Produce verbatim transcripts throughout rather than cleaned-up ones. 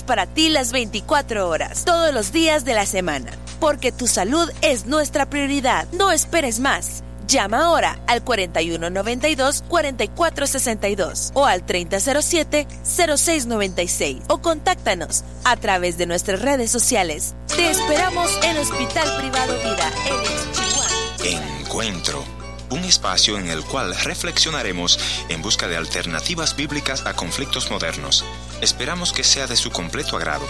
para ti las veinticuatro horas, todos los días de la semana. Porque tu salud es nuestra prioridad. No esperes más. Llama ahora al cuarenta y uno noventa y dos, cuarenta y cuatro sesenta y dos o al treinta cero siete, cero seis noventa y seis o contáctanos a través de nuestras redes sociales. Te esperamos en Hospital Privado Vida, en Chihuahua. Encuentro, un espacio en el cual reflexionaremos en busca de alternativas bíblicas a conflictos modernos. Esperamos que sea de su completo agrado.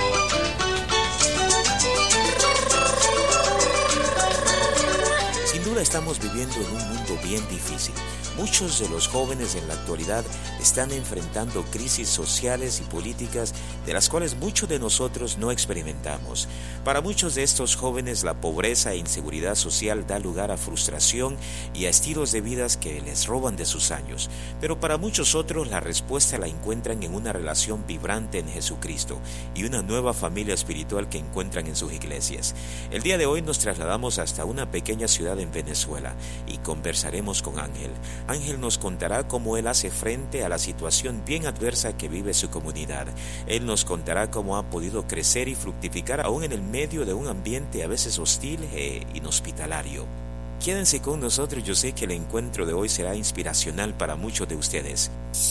Sin duda estamos viviendo en un mundo bien difícil. Muchos de los jóvenes en la actualidad están enfrentando crisis sociales y políticas de las cuales muchos de nosotros no experimentamos. Para muchos de estos jóvenes la pobreza e inseguridad social da lugar a frustración y a estilos de vida que les roban de sus años. Pero para muchos otros la respuesta la encuentran en una relación vibrante en Jesucristo y una nueva familia espiritual que encuentran en sus iglesias. El día de hoy nos trasladamos hasta una pequeña ciudad en Venezuela y conversaremos con Ángel. Ángel nos contará cómo él hace frente a la situación bien adversa que vive su comunidad. Él nos contará cómo ha podido crecer y fructificar aún en el medio de un ambiente a veces hostil e inhospitalario. Quédense con nosotros, yo sé que el encuentro de hoy será inspiracional para muchos de ustedes.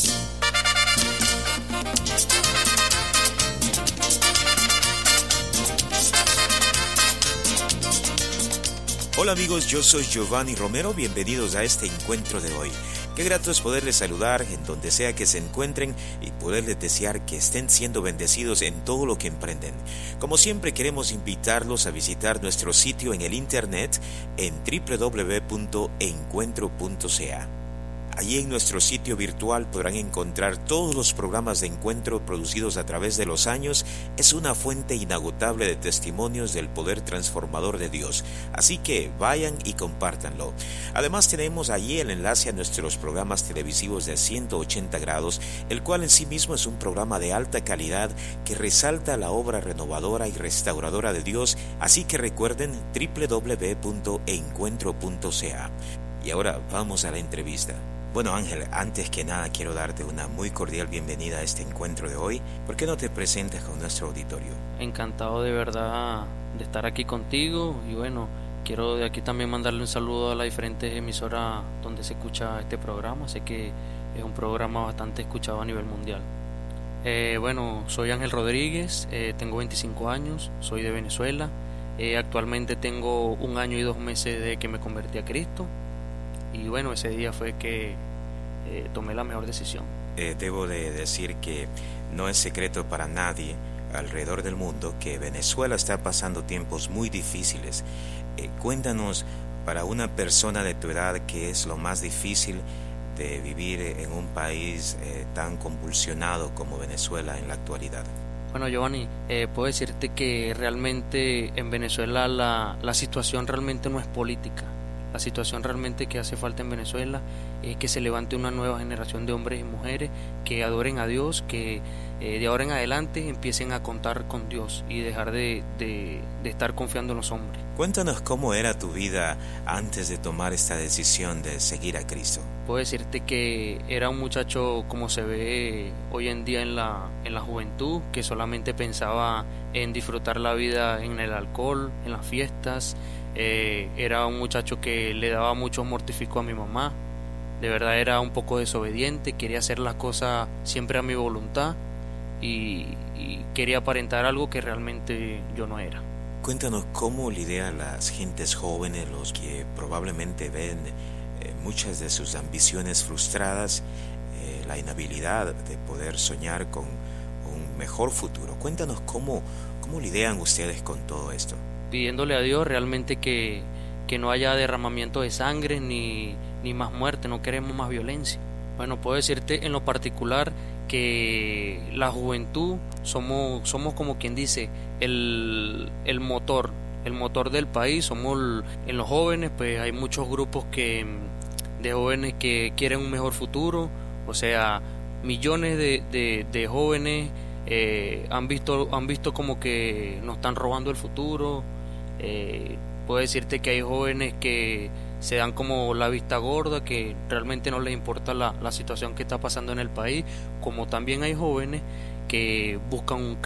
Hola amigos, yo soy Giovanni Romero, bienvenidos a este encuentro de hoy. Qué grato es poderles saludar en donde sea que se encuentren y poderles desear que estén siendo bendecidos en todo lo que emprenden. Como siempre queremos invitarlos a visitar nuestro sitio en el internet en doble u doble u doble u punto encuentro punto c a. Allí en nuestro sitio virtual podrán encontrar todos los programas de encuentro producidos a través de los años. Es una fuente inagotable de testimonios del poder transformador de Dios. Así que vayan y compártanlo. Además tenemos allí el enlace a nuestros programas televisivos de ciento ochenta grados, el cual en sí mismo es un programa de alta calidad que resalta la obra renovadora y restauradora de Dios. Así que recuerden doble u doble u doble u punto encuentro punto c a. Y ahora vamos a la entrevista. Bueno Ángel, antes que nada quiero darte una muy cordial bienvenida a este encuentro de hoy. ¿Por qué no te presentas con nuestro auditorio? Encantado de verdad de estar aquí contigo y bueno, quiero de aquí también mandarle un saludo a las diferentes emisoras donde se escucha este programa. Sé que es un programa bastante escuchado a nivel mundial. Eh, bueno, soy Ángel Rodríguez, eh, tengo veinticinco años, soy de Venezuela. Eh, actualmente tengo un año y dos meses de que me convertí a Cristo. Y bueno, ese día fue que eh, tomé la mejor decisión. Eh, debo de decir que no es secreto para nadie alrededor del mundo que Venezuela está pasando tiempos muy difíciles. Eh, cuéntanos, para una persona de tu edad, ¿qué es lo más difícil de vivir en un país eh, tan convulsionado como Venezuela en la actualidad? Bueno, Giovanni, eh, puedo decirte que realmente en Venezuela la, la situación realmente no es política. La situación realmente que hace falta en Venezuela es que se levante una nueva generación de hombres y mujeres que adoren a Dios, que eh, de ahora en adelante empiecen a contar con Dios y dejar de, de, de estar confiando en los hombres. Cuéntanos cómo era tu vida antes de tomar esta decisión de seguir a Cristo. Puedo decirte que era un muchacho como se ve hoy en día en la, en la juventud, que solamente pensaba en disfrutar la vida en el alcohol, en las fiestas. Eh, era un muchacho que le daba mucho mortifico a mi mamá. De verdad era un poco desobediente, quería hacer las cosas siempre a mi voluntad y, y quería aparentar algo que realmente yo no era. Cuéntanos cómo lidian las gentes jóvenes, los que probablemente ven eh, muchas de sus ambiciones frustradas, eh, la inhabilidad de poder soñar con un mejor futuro. Cuéntanos cómo, cómo lidian ustedes con todo esto. Pidiéndole a Dios realmente que, que no haya derramamiento de sangre ni, ni más muerte, no queremos más violencia. Bueno, puedo decirte en lo particular que la juventud somos, somos como quien dice el, el motor, el motor del país. Somos el, en los jóvenes, pues hay muchos grupos que, de jóvenes que quieren un mejor futuro, o sea, millones de, de, de jóvenes eh, han visto, han visto como que nos están robando el futuro. Eh, puedo decirte que hay jóvenes que se dan como la vista gorda, que realmente no les importa la, la situación que está pasando en el país, como también hay jóvenes que buscan un